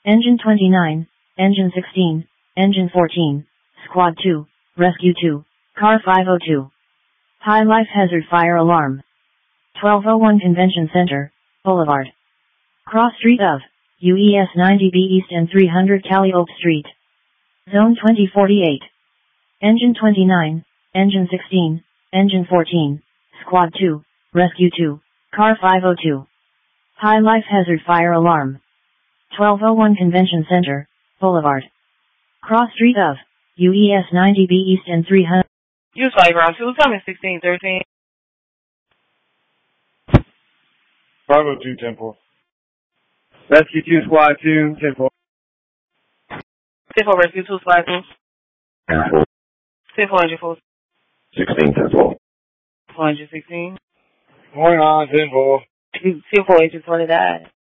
Engine 29, Engine 16, Engine 14, Squad 2, Rescue 2, Car 502. High life hazard fire alarm. 1201 Convention Center, Boulevard. Cross street of UES 90B East and 300 Cali Oak Street. Zone 2048. Engine 29, Engine 16, Engine 14, Squad 2, Rescue 2, Car 502. High life hazard fire alarm. 1201 Convention Center, Boulevard. Cross street of UES 90B East and 300. Use flight ground 2, coming 1613. 502, 10-4. Rescue 2, Squad 2, 10-4. 10-4, Rescue 2, Squad 2. 10-4. 10-4, Engine 4. 16, 10-4. 416. 29, 10-4. 10-4, Engine 20 died.